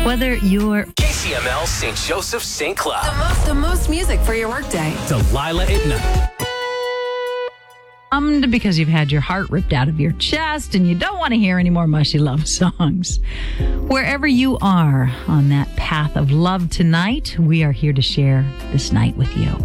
Whether you're KCML St. Joseph St. Cloud. The most music for your workday. Delilah at night. because you've had your heart ripped out of your chest and you don't want to hear any more mushy love songs. Wherever you are on that path of love tonight, we are here to share this night with you.